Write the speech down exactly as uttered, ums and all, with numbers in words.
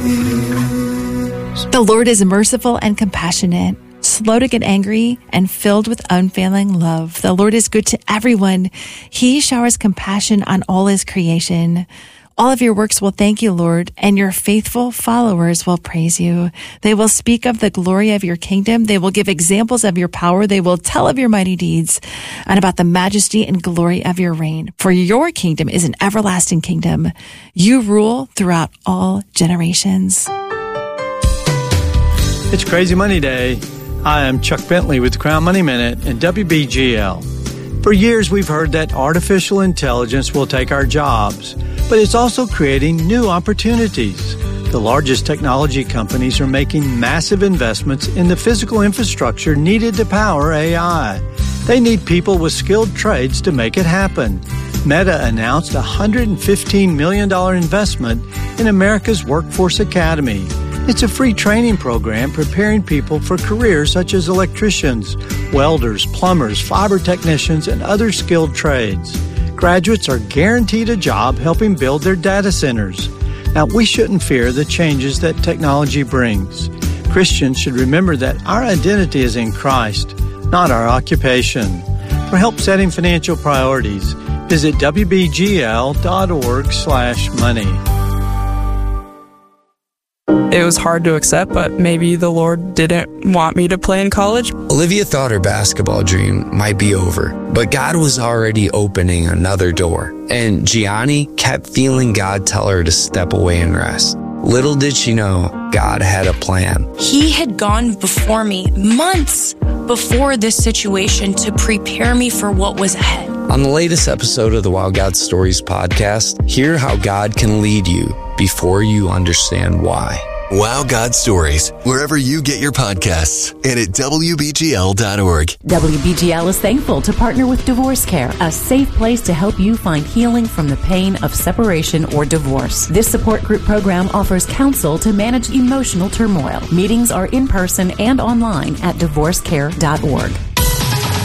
The Lord is merciful and compassionate, slow to get angry, and filled with unfailing love. The Lord is good to everyone. He showers compassion on all his creation. All of your works will thank you, Lord, and your faithful followers will praise you. They will speak of the glory of your kingdom. They will give examples of your power. They will tell of your mighty deeds and about the majesty and glory of your reign. For your kingdom is an everlasting kingdom. You rule throughout all generations. It's Crazy Money Day. Hi, I'm Chuck Bentley with Crown Money Minute and W B G L. For years, we've heard that artificial intelligence will take our jobs, but it's also creating new opportunities. The largest technology companies are making massive investments in the physical infrastructure needed to power A I. They need people with skilled trades to make it happen. Meta announced a one hundred fifteen million dollars investment in America's Workforce Academy. It's a free training program preparing people for careers such as electricians, welders, plumbers, fiber technicians, and other skilled trades. Graduates are guaranteed a job helping build their data centers. Now, we shouldn't fear the changes that technology brings. Christians should remember that our identity is in Christ, not our occupation. For help setting financial priorities, visit W B G L dot org slash money. It was hard to accept, but maybe the Lord didn't want me to play in college. Olivia thought her basketball dream might be over, but God was already opening another door. And Gianni kept feeling God tell her to step away and rest. Little did she know, God had a plan. He had gone before me months before this situation to prepare me for what was ahead. On the latest episode of the Wow God Stories podcast, hear how God can lead you before you understand why. Wow God Stories, wherever you get your podcasts, and at W B G L dot org. W B G L is thankful to partner with Divorce Care, a safe place to help you find healing from the pain of separation or divorce. This support group program offers counsel to manage emotional turmoil. Meetings are in person and online at divorce care dot org.